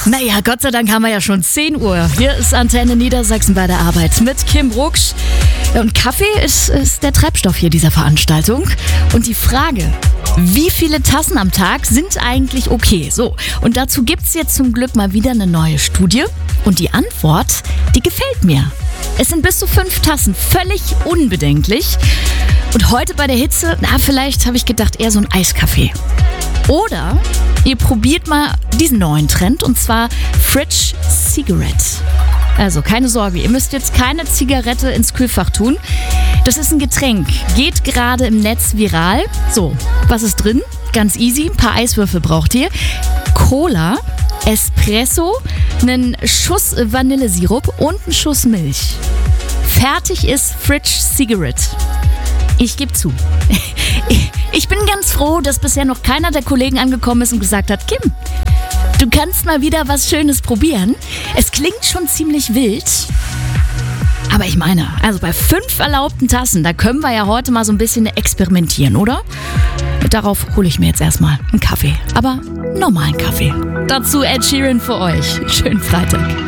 Naja, Gott sei Dank haben wir ja schon 10 Uhr. Hier ist Antenne Niedersachsen bei der Arbeit mit Kim Rucksch. Und Kaffee ist der Treibstoff hier dieser Veranstaltung. Und die Frage, wie viele Tassen am Tag sind eigentlich okay? So, und dazu gibt's jetzt zum Glück mal wieder eine neue Studie. Und die Antwort, die gefällt mir. Es sind bis zu 5 Tassen, völlig unbedenklich. Und heute bei der Hitze, vielleicht habe ich gedacht, eher so ein Eiskaffee. Oder ihr probiert mal diesen neuen Trend, und zwar Fridge Cigarette. Also keine Sorge, ihr müsst jetzt keine Zigarette ins Kühlfach tun. Das ist ein Getränk, geht gerade im Netz viral. So, was ist drin? Ganz easy, ein paar Eiswürfel braucht ihr. Cola, Espresso, einen Schuss Vanillesirup und einen Schuss Milch. Fertig ist Fridge Cigarette. Ich gebe zu. Ich bin ganz froh, dass bisher noch keiner der Kollegen angekommen ist und gesagt hat, Kim, du kannst mal wieder was Schönes probieren. Es klingt schon ziemlich wild. Aber ich meine, also bei 5 erlaubten Tassen, da können wir ja heute mal so ein bisschen experimentieren, oder? Darauf hole ich mir jetzt erstmal einen Kaffee. Aber einen normalen Kaffee. Dazu Ed Sheeran für euch. Schönen Freitag.